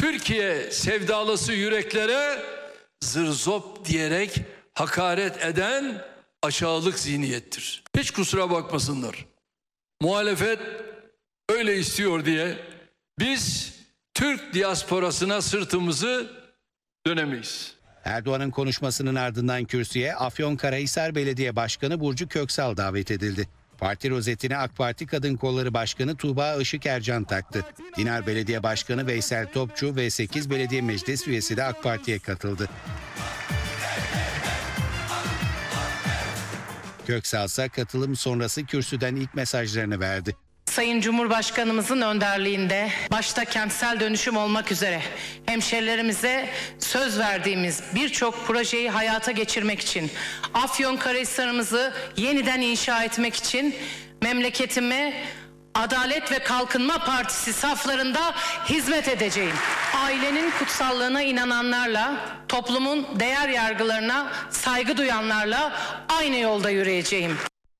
Türkiye sevdalısı yüreklere zırzop diyerek hakaret eden aşağılık zihniyettir. Hiç kusura bakmasınlar. Muhalefet öyle istiyor diye biz Türk diasporasına sırtımızı dönemeyiz. Erdoğan'ın konuşmasının ardından kürsüye Afyonkarahisar Belediye Başkanı Burcu Köksal davet edildi. Parti rozetine AK Parti Kadın Kolları Başkanı Tuğba Işık Ercan taktı. Dinar Belediye Başkanı Veysel Topçu ve 8 belediye meclis üyesi de AK Parti'ye katıldı. Köksal ise katılım sonrası kürsüden ilk mesajlarını verdi. Sayın Cumhurbaşkanımızın önderliğinde başta kentsel dönüşüm olmak üzere hemşerilerimize söz verdiğimiz birçok projeyi hayata geçirmek için, Afyonkarahisar'ımızı yeniden inşa etmek için memleketime Adalet ve Kalkınma Partisi saflarında hizmet edeceğim. Ailenin kutsallığına inananlarla, toplumun değer yargılarına saygı duyanlarla aynı yolda yürüyeceğim.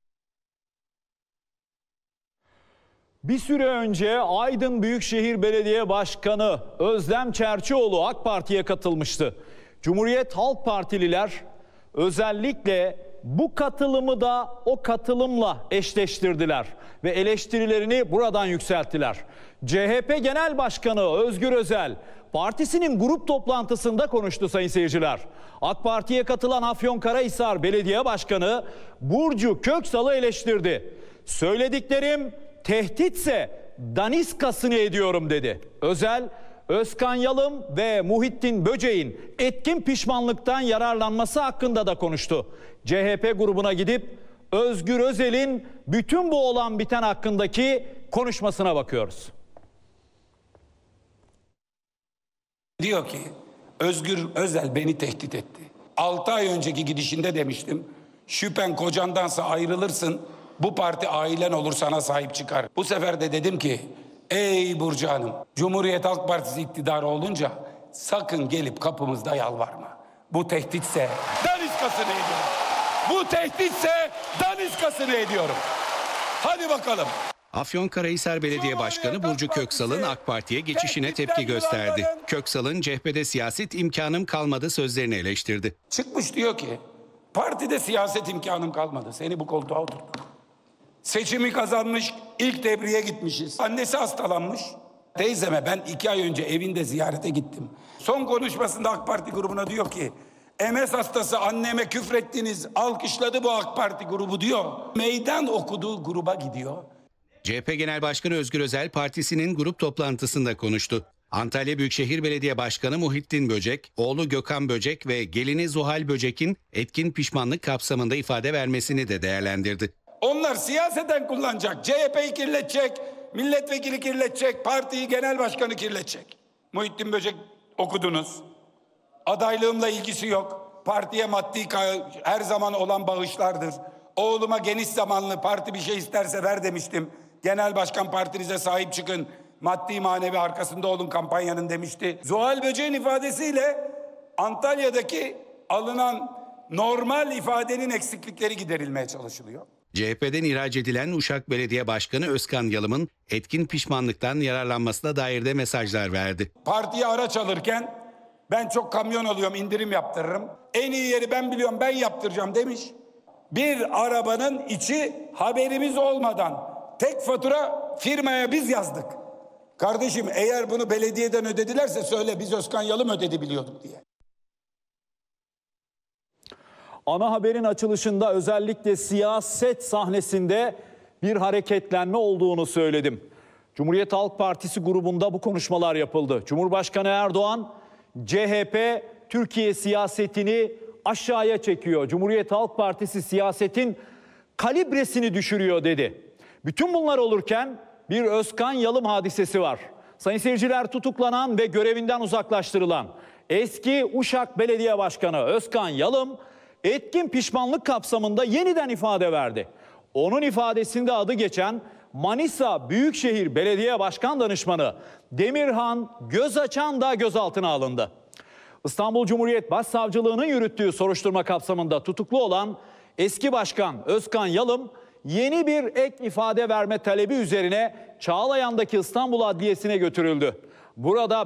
Bir süre önce Aydın Büyükşehir Belediye Başkanı Özlem Çerçioğlu AK Parti'ye katılmıştı. Cumhuriyet Halk Partililer özellikle bu katılımı da o katılımla eşleştirdiler ve eleştirilerini buradan yükselttiler. CHP Genel Başkanı Özgür Özel partisinin grup toplantısında konuştu sayın seyirciler. AK Parti'ye katılan Afyonkarahisar Belediye Başkanı Burcu Köksal'ı eleştirdi. Söylediklerim tehditse daniskasını ediyorum dedi. Özel, Özkan Yalım ve Muhittin Böceğin etkin pişmanlıktan yararlanması hakkında da konuştu. CHP grubuna gidip Özgür Özel'in bütün bu olan biten hakkındaki konuşmasına bakıyoruz. Diyor ki Özgür Özel beni tehdit etti. 6 ay önceki gidişinde demiştim. Şüphen kocandansa ayrılırsın. Bu parti ailen olur, sana sahip çıkar. Bu sefer de dedim ki ey Burcu Hanım, Cumhuriyet Halk Partisi iktidarı olunca sakın gelip kapımızda yalvarma. Bu tehditse daniskasını ediyorum. Bu tehditse daniskasını ediyorum. Hadi bakalım. Afyonkarahisar Belediye Başkanı Burcu Köksal'ın AK Parti'ye geçişine tepki gösterdi. Köksal'ın CHP'de siyaset imkanım kalmadı sözlerini eleştirdi. Çıkmış diyor ki partide siyaset imkanım kalmadı. Seni bu koltuğa oturttum. Seçimi kazanmış, ilk debriye gitmişiz. Annesi hastalanmış. Teyzeme ben 2 ay önce evinde ziyarete gittim. Son konuşmasında AK Parti grubuna diyor ki MS hastası anneme küfrettiniz, alkışladı bu AK Parti grubu diyor. Meydan okuduğu gruba gidiyor. CHP Genel Başkanı Özgür Özel partisinin grup toplantısında konuştu. Antalya Büyükşehir Belediye Başkanı Muhittin Böcek, oğlu Gökhan Böcek ve gelini Zuhal Böcek'in etkin pişmanlık kapsamında ifade vermesini de değerlendirdi. Onlar siyaseten kullanacak. CHP'yi kirletecek, milletvekili kirletecek, partiyi genel başkanı kirletecek. Muhittin Böcek okudunuz. Adaylığımla ilgisi yok. Partiye maddi her zaman olan bağışlardır. Oğluma geniş zamanlı parti bir şey isterse ver demiştim. Genel başkan partinize sahip çıkın. Maddi manevi arkasında olun kampanyanın demişti. Zuhal Böcek'in ifadesiyle Antalya'daki alınan normal ifadenin eksiklikleri giderilmeye çalışılıyor. CHP'den ihraç edilen Uşak Belediye Başkanı Özkan Yalım'ın etkin pişmanlıktan yararlanmasına dair de mesajlar verdi. Partiye araç alırken ben çok kamyon alıyorum, indirim yaptırırım. En iyi yeri ben biliyorum, ben yaptıracağım demiş. Bir arabanın içi haberimiz olmadan tek fatura firmaya biz yazdık. Kardeşim eğer bunu belediyeden ödedilerse söyle, biz Özkan Yalım ödedi biliyorduk diye. Ana haberin açılışında özellikle siyaset sahnesinde bir hareketlenme olduğunu söyledim. Cumhuriyet Halk Partisi grubunda bu konuşmalar yapıldı. Cumhurbaşkanı Erdoğan, CHP Türkiye siyasetini aşağıya çekiyor. Cumhuriyet Halk Partisi siyasetin kalibresini düşürüyor dedi. Bütün bunlar olurken bir Özkan Yalım hadisesi var. Sayın seyirciler, tutuklanan ve görevinden uzaklaştırılan eski Uşak Belediye Başkanı Özkan Yalım etkin pişmanlık kapsamında yeniden ifade verdi. Onun ifadesinde adı geçen Manisa Büyükşehir Belediye Başkan Danışmanı Demirhan Gözaçan da gözaltına alındı. İstanbul Cumhuriyet Başsavcılığı'nın yürüttüğü soruşturma kapsamında tutuklu olan eski başkan Özkan Yalım yeni bir ek ifade verme talebi üzerine Çağlayan'daki İstanbul Adliyesi'ne götürüldü. Burada